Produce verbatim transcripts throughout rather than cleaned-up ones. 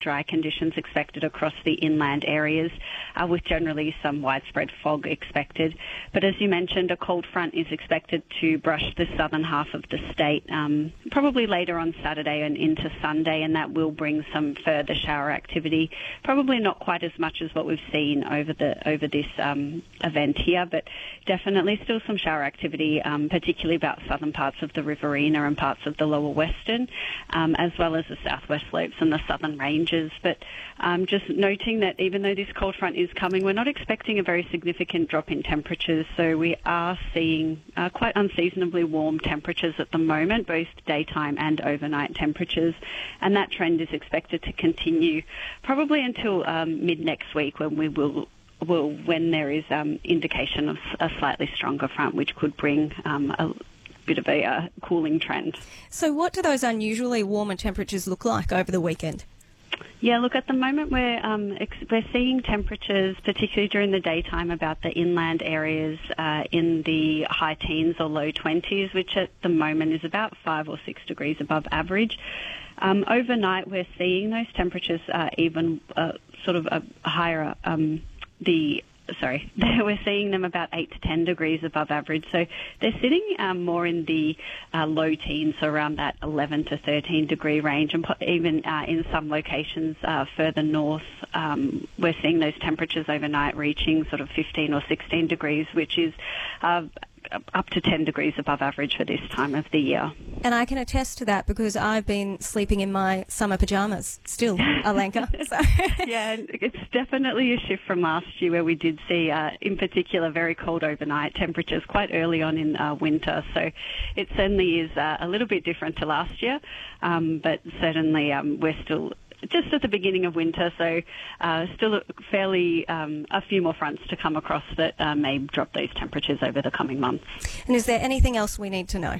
dry conditions expected across the inland areas, uh, with generally some widespread fog expected. But as you mentioned, a cold front is expected to brush the southern half of the state, um, probably later on Saturday and into Sunday, and that will bring some further shower activity. Probably not quite as much as what we've seen over the over this um, event here, but definitely still some shower activity, um, particularly about southern parts of the Riverina and parts of the lower western, um, as well as the southwest slopes and the southern ranges. But um, just noting that even though this cold front is coming, we're not expecting a very significant drop in temperatures, so we are seeing uh, quite unseasonably warm temperatures at the moment, both daytime and overnight temperatures, and that trend is expected to continue probably until um, mid next week, when we will Well, when there is um, indication of a slightly stronger front, which could bring um, a bit of a uh, cooling trend. So what do those unusually warmer temperatures look like over the weekend? Yeah, look, at the moment we're, um, ex- we're seeing temperatures, particularly during the daytime, about the inland areas uh, in the high teens or low twenties, which at the moment is about five or six degrees above average. Um, overnight we're seeing those temperatures uh, even uh, sort of a higher... Um, the sorry, we're seeing them about eight to ten degrees above average. So they're sitting um, more in the uh, low teens, so around that eleven to thirteen degree range, and po- even uh, in some locations uh, further north, um, we're seeing those temperatures overnight reaching sort of fifteen or sixteen degrees, which is uh, up to ten degrees above average for this time of the year. And I can attest to that because I've been sleeping in my summer pyjamas still, Alenka. So. Yeah, it's definitely a shift from last year, where we did see, uh, in particular, very cold overnight temperatures quite early on in uh, winter. So it certainly is uh, a little bit different to last year, um, but certainly um, we're still just at the beginning of winter, so uh, still fairly um, a few more fronts to come across that uh, may drop those temperatures over the coming months. And is there anything else we need to know?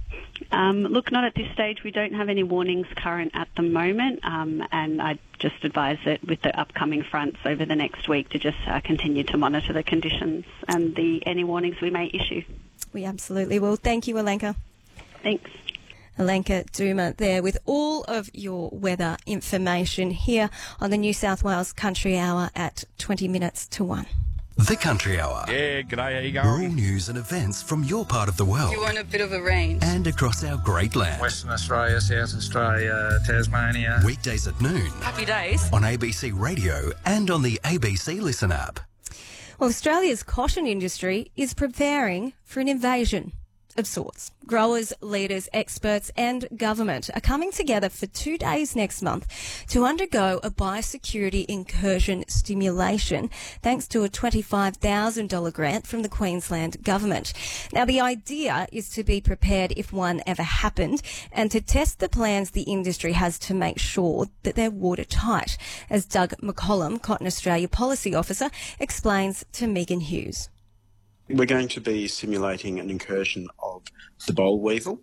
Um, look, not at this stage. We don't have any warnings current at the moment, um, and I just advise that with the upcoming fronts over the next week to just uh, continue to monitor the conditions and the any warnings we may issue. We absolutely will. Thank you, Alenka. Thanks. Alenka Duma there with all of your weather information here on the New South Wales Country Hour at twenty minutes to one. The Country Hour. Yeah, g'day, how you going? Rural news and events from your part of the world. You want a bit of a range? And across our great land. Western Australia, South Australia, Tasmania. Weekdays at noon. Happy days. On A B C Radio and on the A B C Listen app. Well, Australia's cotton industry is preparing for an invasion of sorts. Growers, leaders, experts and government are coming together for two days next month to undergo a biosecurity incursion stimulation thanks to a twenty-five thousand dollars grant from the Queensland Government. Now, the idea is to be prepared if one ever happened and to test the plans the industry has to make sure that they're watertight, as Doug McCollum, Cotton Australia Policy Officer, explains to Megan Hughes. We're going to be simulating an incursion of the boll weevil.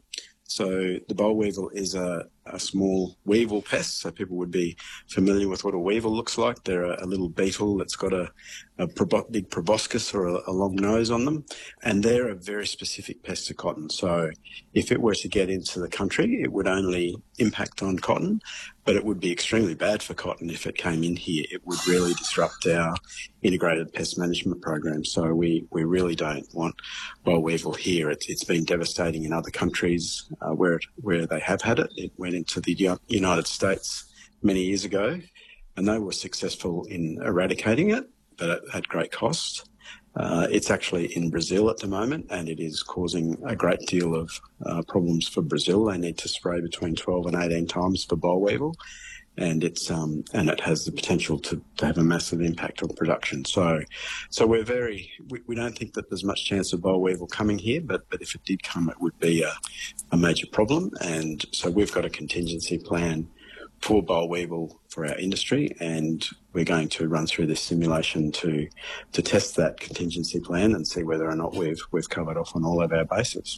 So the boll weevil is a, a small weevil pest, so people would be familiar with what a weevil looks like. They're a, a little beetle that's got a, a probo- big proboscis or a, a long nose on them, and they're a very specific pest to cotton. So if it were to get into the country, it would only impact on cotton, but it would be extremely bad for cotton if it came in here. It would really disrupt our integrated pest management program. So we, we really don't want boll weevil here. It's, it's been devastating in other countries uh, where it, where they have had it. It went into the United States many years ago, and they were successful in eradicating it, but it had great cost. Uh, it's actually in Brazil at the moment, and it is causing a great deal of uh, problems for Brazil. They need to spray between twelve and eighteen times for boll weevil, and it's um, and it has the potential to, to have a massive impact on production. So, so we're very we, we don't think that there's much chance of boll weevil coming here, but but if it did come, it would be a, a major problem. And so we've got a contingency plan for boll weevil for our industry, and we're going to run through this simulation to to test that contingency plan and see whether or not we've we've covered off on all of our bases.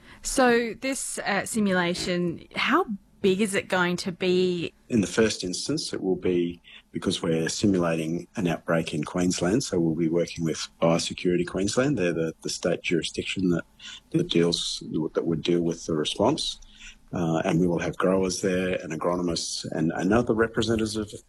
So this uh, simulation, how big is it going to be? In the first instance, it will be, because we're simulating an outbreak in Queensland, so we'll be working with Biosecurity Queensland. They're the, the state jurisdiction that, that deals that would deal with the response. Uh, and we will have growers there and agronomists and, and other representatives of,